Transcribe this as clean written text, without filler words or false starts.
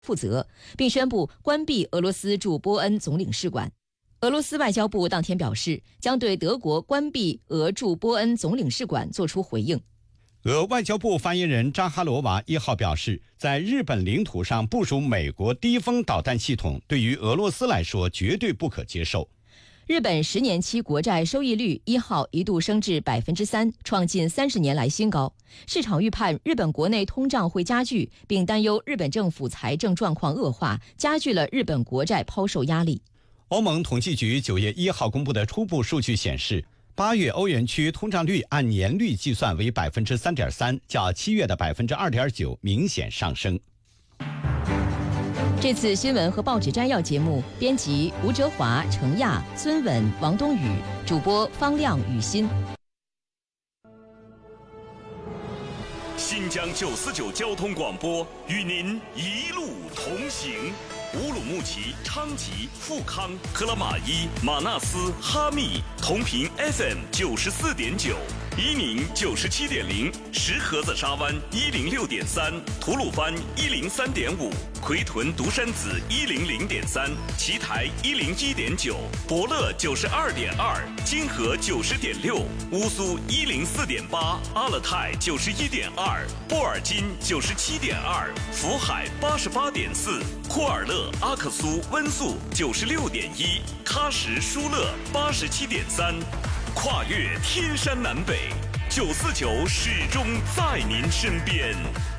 负责，并宣布关闭俄罗斯驻波恩总领事馆。俄罗斯外交部当天表示，将对德国关闭俄驻波恩总领事馆作出回应。 俄外交部发言人扎哈罗娃1号表示，在日本领土上部署美国低风导弹系统，对于俄罗斯来说绝对不可接受。 日本10年期国债收益率1号一度升至3%，创近30年来新高。市场预判日本国内通胀会加剧，并担忧日本政府财政状况恶化，加剧了日本国债抛售压力。 欧盟统计局9月1号公布的初步数据显示，8月欧元区通胀率按年率计算为3.3%，较7月的2.9%明显上升。 这次新闻和报纸摘要节目，编辑吴哲华、程亚、孙稳、王冬雨，主播方亮、雨欣。 新疆949交通广播与您一路同行。乌鲁木齐、昌吉、富康、克拉玛依、马纳斯、哈密同频 FM 94.9，伊宁97.0，石河子沙湾106.3，吐鲁番103.5，奎屯独山子100.3，奇台101.9，博乐92.2，金河90.6，乌苏104.8，阿勒泰91.2，波尔津97.2，福海88.4，库尔勒、阿克苏、温宿96.1，喀什、舒勒87.3，跨越天山南北，949始终在您身边。